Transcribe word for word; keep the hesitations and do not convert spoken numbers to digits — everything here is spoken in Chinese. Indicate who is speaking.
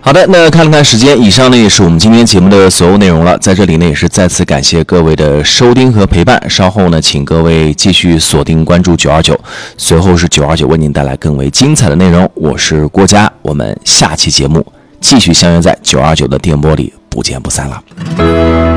Speaker 1: 好的，那看了看时间，以上呢也是我们今天节目的所有内容了。在这里呢也是再次感谢各位的收听和陪伴。稍后呢，请各位继续锁定关注九二九，随后是九二九为您带来更为精彩的内容。我是郭嘉，我们下期节目继续相约在九二九的电波里，不见不散了。